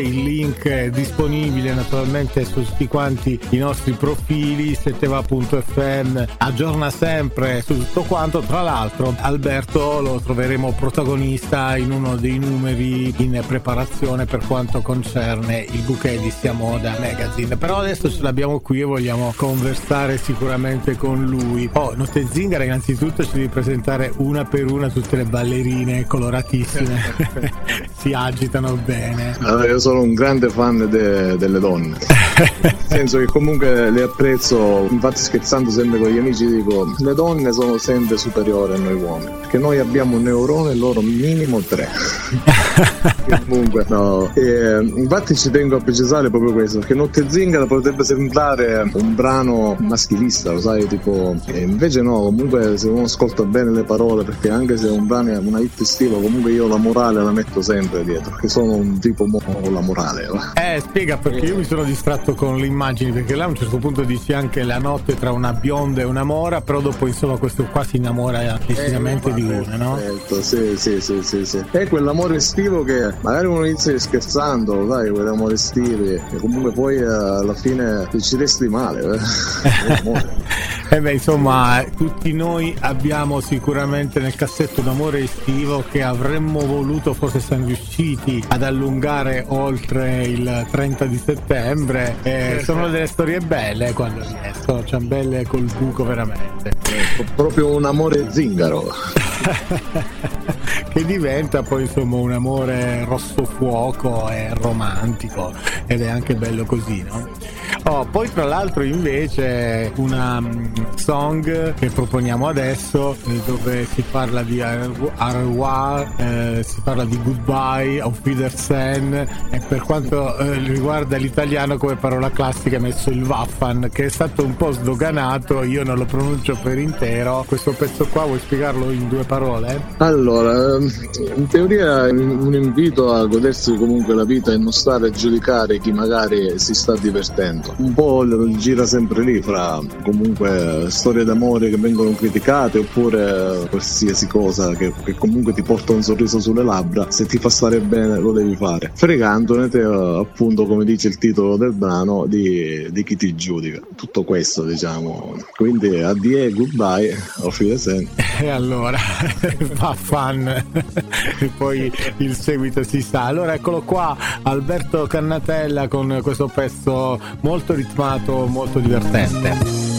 Il link è disponibile naturalmente su tutti quanti i nostri profili. Seteva.fm aggiorna sempre su tutto quanto. Tra l'altro Alberto lo troveremo protagonista in uno dei numeri in preparazione per quanto concerne il bouquet di Sia Moda Magazine, però adesso ce l'abbiamo qui e vogliamo conversare sicuramente con lui. Notte Zingara, innanzitutto ci devi presentare una per una tutte le ballerine coloratissime. Si agitano bene. Allora, io sono un grande fan delle donne, nel senso che comunque le apprezzo. Infatti, scherzando sempre con gli amici, dico le donne sono sempre superiori a noi uomini, perché noi abbiamo un neurone e loro minimo 3. Comunque no, infatti ci tengo a precisare proprio questo, che Notte Zingara potrebbe sembrare un brano maschilista, lo sai, tipo, invece no, comunque se uno ascolta bene le parole, perché anche se un brano è una hit estiva, comunque io la morale la metto sempre dietro, perché sono un tipo con la morale. Spiega, perché io mi sono distratto con le immagini, perché là a un certo punto dici anche la notte tra una bionda e una mora, però dopo insomma questo qua si innamora decisamente di una, no? Certo, sì. È quell'amore estivo che magari uno inizia scherzando, dai, quell'amore estivo, e comunque poi alla fine ci resti male. Insomma, tutti noi abbiamo sicuramente nel cassetto un amore estivo che avremmo voluto, forse siamo riusciti ad allungare oltre il 30 di settembre. Sono delle storie belle quando riescono, ciambelle col buco veramente. Proprio un amore zingaro. Che diventa poi insomma un amore rosso fuoco e romantico, ed è anche bello così, no? Poi tra l'altro invece una song che proponiamo adesso, dove si parla di au revoir, si parla di goodbye, auf Wiedersehen, e per quanto riguarda l'italiano come parola classica è messo il Waffan, che è stato un po' sdoganato, io non lo pronuncio per intero. Questo pezzo qua vuoi spiegarlo in 2 parole? Allora, in teoria è un invito a godersi comunque la vita e non stare a giudicare chi magari si sta divertendo. Un po' gira sempre lì fra comunque storie d'amore che vengono criticate, oppure qualsiasi cosa che comunque ti porta un sorriso sulle labbra. Se ti fa stare bene lo devi fare, fregandone te, appunto, come dice il titolo del brano, di chi ti giudica. Tutto questo, diciamo. Quindi addio, goodbye, auf Wiedersehen. E allora va fan e poi il seguito si sa. Allora eccolo qua, Alberto Cannatella con questo pezzo molto ritmato, molto divertente.